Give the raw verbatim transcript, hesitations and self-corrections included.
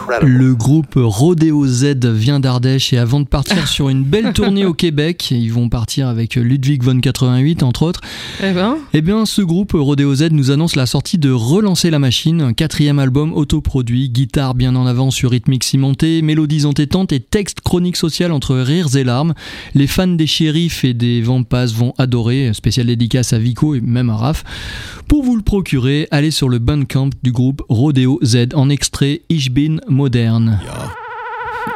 Le groupe Rodeo Z vient d'Ardèche et avant de partir sur une belle tournée au Québec, ils vont partir avec Ludwig von quatre-vingt-huit entre autres. Eh ben, Eh bien, ce groupe Rodeo Z nous annonce la sortie de Relancer la machine, un quatrième album autoproduit, guitare bien en avant sur rythmique cimenté, mélodies entêtantes et texte chronique social entre rires et larmes. Les fans des Shérifs et des Vampas vont adorer, spéciale dédicace à Vico et même à Raph. Pour vous le procurer, allez sur le Bandcamp du groupe Rodeo Z en extrait Ich bin modern. Ja.